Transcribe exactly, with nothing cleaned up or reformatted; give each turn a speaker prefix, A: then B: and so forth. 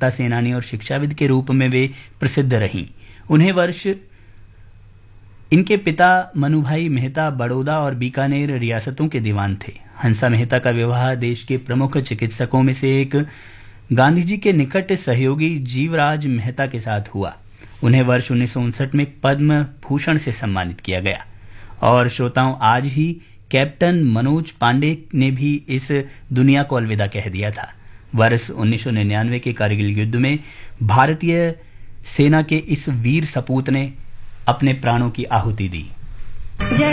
A: स्वतंत्रता सेनानी और शिक्षाविद के रूप में वे प्रसिद्ध रहीं। उन्हें वर्ष इनके पिता मनुभाई मेहता बड़ौदा और बीकानेर रियासतों के दीवान थे। हंसा मेहता का विवाह देश के प्रमुख चिकित्सकों में से एक गांधी जी के निकट सहयोगी जीवराज मेहता के साथ हुआ। उन्हें वर्ष उन्नीस सौ उनसठ में पद्म भूषण से सम्मानित किया गया। और श्रोताओं, आज ही कैप्टन मनोज पांडे ने भी इस दुनिया को अलविदा कह दिया था। वर्ष उन्नीस सौ निन्यानवे के कारगिल युद्ध में भारतीय सेना के इस वीर सपूत ने अपने प्राणों की आहुति दी।